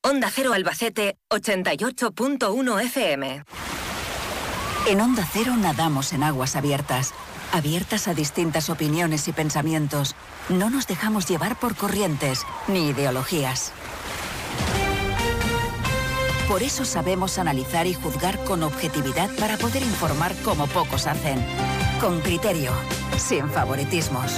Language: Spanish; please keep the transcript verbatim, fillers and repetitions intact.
Onda Cero Albacete, ochenta y ocho punto uno F M. En Onda Cero nadamos en aguas abiertas, abiertas a distintas opiniones y pensamientos. No nos dejamos llevar por corrientes ni ideologías. Por eso sabemos analizar y juzgar con objetividad para poder informar como pocos hacen. Con criterio, sin favoritismos.